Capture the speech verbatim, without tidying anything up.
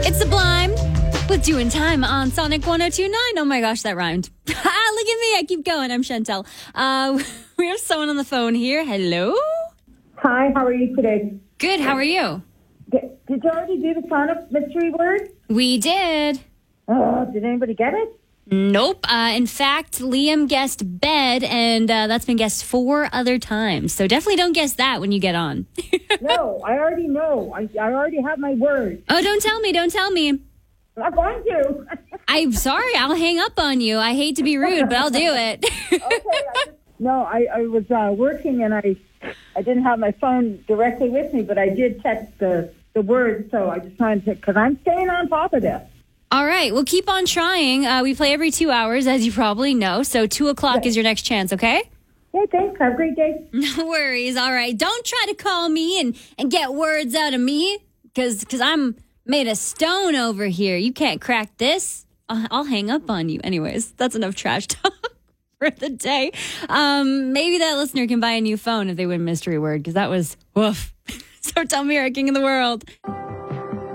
It's Sublime with Doing Time on Sonic one oh two point nine. Oh my gosh, that rhymed. Ah, look at me. I keep going. I'm Chantel. Uh, we have someone on the phone here. Hello? Hi, how are you today? Good. How are you? Did, did you already do the Sonic mystery word? We did. Oh, did anybody get it? Nope. Uh, in fact, Liam guessed bed, and uh, that's been guessed four other times. So definitely don't guess that when you get on. No, I already know. I, I already have my word. Oh, don't tell me. Don't tell me. I'm not going to. I'm sorry. I'll hang up on you. I hate to be rude, but I'll do it. Okay. I just, no, I, I was uh, working, and I I didn't have my phone directly with me, but I did text the, the word, so I just wanted to, because I'm staying on top of this. All right. Well, keep on trying. Uh, we play every two hours, as you probably know. So two o'clock Yes. is your next chance, okay? Hey, thanks. Have a great day. No worries. All right. Don't try to call me and, and get words out of me because because I'm made of stone over here. You can't crack this. I'll, I'll hang up on you. Anyways, that's enough trash talk for the day. Um, maybe that listener can buy a new phone if they win mystery word because that was woof. So tell me, our king of the world.